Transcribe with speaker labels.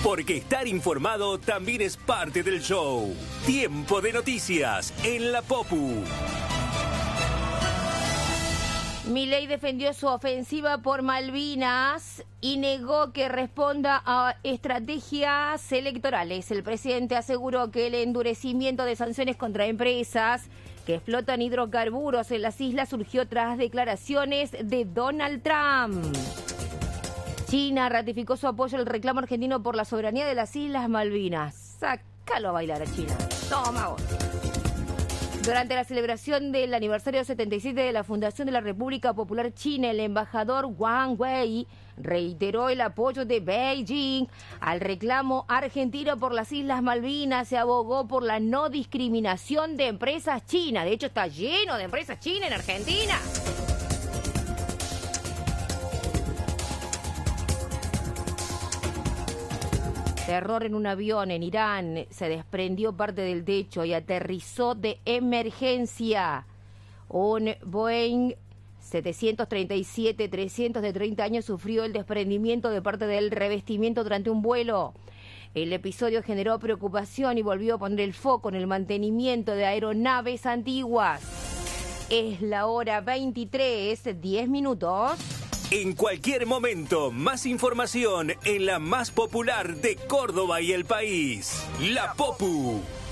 Speaker 1: Porque estar informado también es parte del show. Tiempo de noticias en la Popu.
Speaker 2: Milei defendió su ofensiva por Malvinas y negó que responda a estrategias electorales. El presidente aseguró que el endurecimiento de sanciones contra empresas que explotan hidrocarburos en las islas surgió tras declaraciones de Donald Trump. China ratificó su apoyo al reclamo argentino por la soberanía de las Islas Malvinas. Sácalo a bailar a China. Toma vos. Durante la celebración del aniversario 77 de la Fundación de la República Popular China, el embajador Wang Wei reiteró el apoyo de Beijing al reclamo argentino por las Islas Malvinas. Se abogó por la no discriminación de empresas chinas. De hecho, está lleno de empresas chinas en Argentina. Terror en un avión en Irán. Se desprendió parte del techo y aterrizó de emergencia. Un Boeing 737-300 de 30 años sufrió el desprendimiento de parte del revestimiento durante un vuelo. El episodio generó preocupación y volvió a poner el foco en el mantenimiento de aeronaves antiguas. Es la hora 23, 10 minutos.
Speaker 1: En cualquier momento, más información en la más popular de Córdoba y el país, La Popu.